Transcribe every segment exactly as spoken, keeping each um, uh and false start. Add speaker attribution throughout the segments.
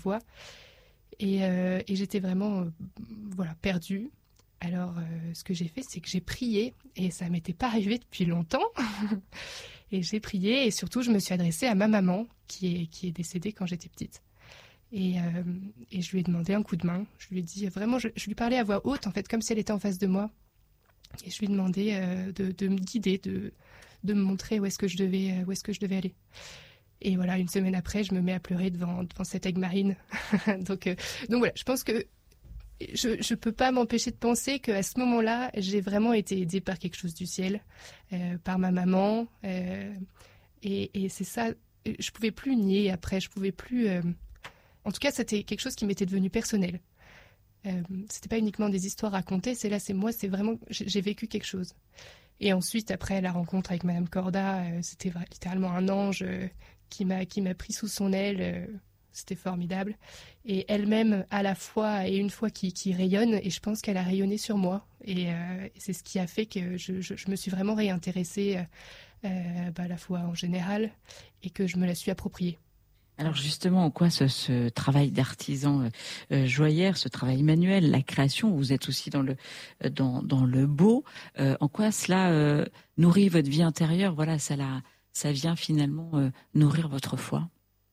Speaker 1: voix. Et, euh, et j'étais vraiment euh, voilà, perdue. Alors, euh, ce que j'ai fait, c'est que j'ai prié, et ça m'était pas arrivé depuis longtemps. Et j'ai prié, et surtout, je me suis adressée à ma maman, qui est, qui est décédée quand j'étais petite. Et, euh, et je lui ai demandé un coup de main. Je lui ai dit, vraiment, je, je lui parlais à voix haute, en fait, comme si elle était en face de moi. Et je lui ai demandé euh, de, de me guider, de, de me montrer où est-ce que je devais, où est-ce que je devais aller. Et voilà, une semaine après, je me mets à pleurer devant, devant cette aigue marine. donc, euh, donc voilà, je pense que je ne peux pas m'empêcher de penser qu'à ce moment-là, j'ai vraiment été aidée par quelque chose du ciel, euh, par ma maman. Euh, et, et c'est ça, je ne pouvais plus nier après, je pouvais plus... Euh, en tout cas, c'était quelque chose qui m'était devenu personnel. Euh, c'était pas uniquement des histoires racontées, c'est là, c'est moi, c'est vraiment... J'ai, j'ai vécu quelque chose. Et ensuite, après la rencontre avec Madame Corda, euh, c'était vrai, littéralement un ange euh, qui m'a, qui m'a pris sous son aile. Euh, C'était formidable. Et elle-même, à la fois, et une fois qui, qui rayonne, et je pense qu'elle a rayonné sur moi. Et, euh, et c'est ce qui a fait que je, je, je me suis vraiment réintéressée euh, bah, à la fois en général, et que je me la suis appropriée.
Speaker 2: Alors justement, en quoi ce, ce travail d'artisan euh, joaillère, ce travail manuel, la création, vous êtes aussi dans le dans, dans le beau, euh, en quoi cela euh, nourrit votre vie intérieure? Voilà, ça la, ça vient finalement euh, nourrir votre foi.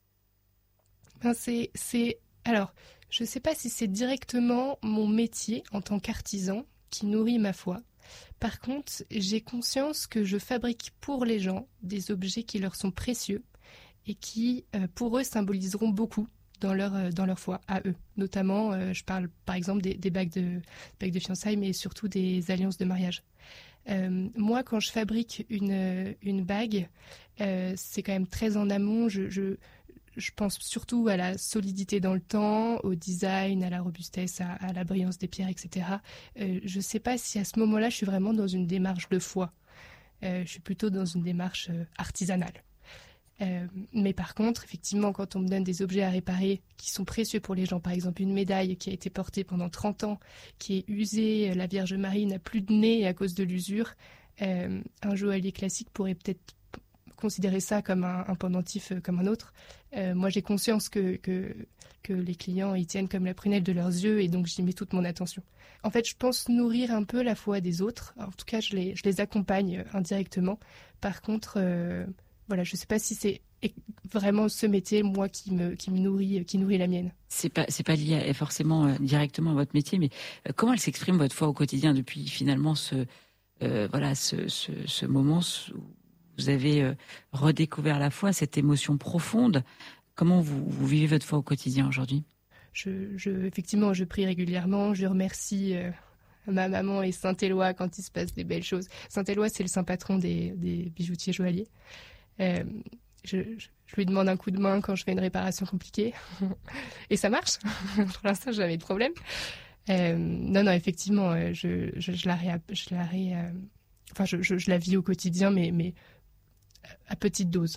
Speaker 1: Ben c'est, c'est... Alors, je ne sais pas si c'est directement mon métier en tant qu'artisan qui nourrit ma foi. Par contre, j'ai conscience que je fabrique pour les gens des objets qui leur sont précieux et qui, euh, pour eux, symboliseront beaucoup dans leur, euh, dans leur foi, à eux. Notamment, euh, je parle par exemple des, des bagues de, bagues de fiançailles, mais surtout des alliances de mariage. Euh, moi, quand je fabrique une, une bague, euh, c'est quand même très en amont. Je... je Je pense surtout à la solidité dans le temps, au design, à la robustesse, à, à la brillance des pierres, et cetera. Euh, je ne sais pas si à ce moment-là, je suis vraiment dans une démarche de foi. Euh, je suis plutôt dans une démarche euh, artisanale. Euh, mais par contre, effectivement, quand on me donne des objets à réparer qui sont précieux pour les gens, par exemple une médaille qui a été portée pendant trente ans, qui est usée, la Vierge Marie n'a plus de nez à cause de l'usure, euh, un joaillier classique pourrait peut-être considérer ça comme un, un pendentif euh, comme un autre. Euh, moi, j'ai conscience que, que, que les clients y tiennent comme la prunelle de leurs yeux et donc j'y mets toute mon attention. En fait, je pense nourrir un peu la foi des autres. En tout cas, je les, je les accompagne indirectement. Par contre, euh, voilà, je ne sais pas si c'est vraiment ce métier, moi, qui me, qui me nourrit, qui nourrit la mienne.
Speaker 2: C'est pas, c'est pas lié forcément euh, directement à votre métier, mais euh, comment elle s'exprime votre foi au quotidien depuis finalement ce, euh, voilà, ce, ce, ce moment où vous avez euh, redécouvert la foi, cette émotion profonde. Comment vous, vous vivez votre foi au quotidien aujourd'hui?
Speaker 1: je, je, Effectivement, je prie régulièrement. Je remercie euh, ma maman et Saint-Éloi quand il se passe des belles choses. Saint-Éloi, c'est le saint patron des, des bijoutiers joailliers. Euh, je, je, je lui demande un coup de main quand je fais une réparation compliquée. Et ça marche. Pour l'instant, j'ai jamais de problème. Euh, non, non, effectivement, euh, je, je, je la, ré, je la, ré, euh, enfin, je, je, je la vis au quotidien, mais... mais à petite dose.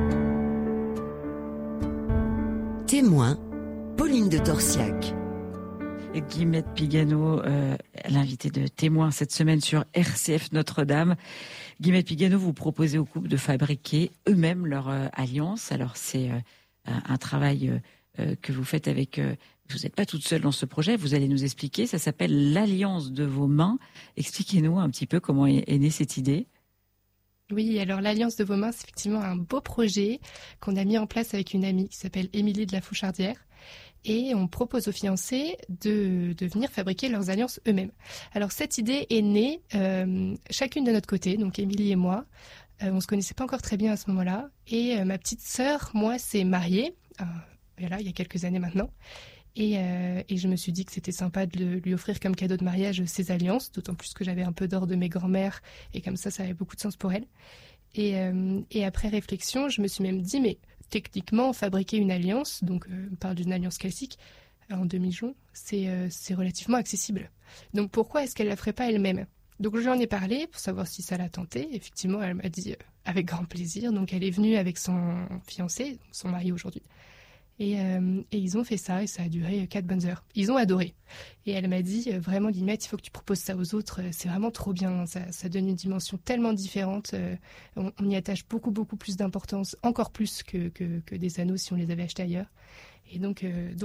Speaker 3: Témoin, Pauline de Torsiac.
Speaker 2: Guillemette Pigano, euh, l'invitée de Témoin cette semaine sur R C F Notre-Dame. Guillemette Pigano, vous proposez aux couples de fabriquer eux-mêmes leur euh, alliance. Alors c'est euh, un travail euh, que vous faites avec... Euh, vous n'êtes pas toute seule dans ce projet, vous allez nous expliquer. Ça s'appelle l'Alliance de vos mains. Expliquez-nous un petit peu comment est, est née cette idée.
Speaker 1: Oui, alors l'Alliance de vos mains, c'est effectivement un beau projet qu'on a mis en place avec une amie qui s'appelle Émilie de la Fouchardière. Et on propose aux fiancés de, de venir fabriquer leurs alliances eux-mêmes. Alors cette idée est née euh, chacune de notre côté, donc Émilie et moi. Euh, on ne se connaissait pas encore très bien à ce moment-là. Et euh, ma petite sœur, moi, s'est mariée, euh, voilà, il y a quelques années maintenant. Et, euh, et je me suis dit que c'était sympa de le, lui offrir comme cadeau de mariage ses alliances, d'autant plus que j'avais un peu d'or de mes grands-mères, et comme ça, ça avait beaucoup de sens pour elle. Et, euh, et après réflexion, je me suis même dit, mais techniquement, fabriquer une alliance, donc euh, on parle d'une alliance classique, en demi-jonc, c'est, euh, c'est relativement accessible. Donc pourquoi est-ce qu'elle ne la ferait pas elle-même ? Donc je lui en ai parlé pour savoir si ça la tentait. Effectivement, elle m'a dit euh, avec grand plaisir. Donc elle est venue avec son fiancé, son mari aujourd'hui. Et, euh, et ils ont fait ça et ça a duré quatre bonnes heures. Ils ont adoré. Et elle m'a dit, euh, vraiment Guillemette, il faut que tu proposes ça aux autres. Euh, c'est vraiment trop bien. Ça, ça donne une dimension tellement différente. Euh, on, on y attache beaucoup, beaucoup plus d'importance, encore plus que, que, que des anneaux si on les avait achetés ailleurs. Et donc, euh, donc